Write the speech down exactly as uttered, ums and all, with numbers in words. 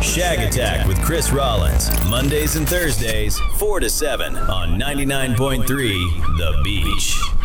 Shag Attack with Chris Rollins, Mondays and Thursdays, four to seven on ninety-nine point three The Beach.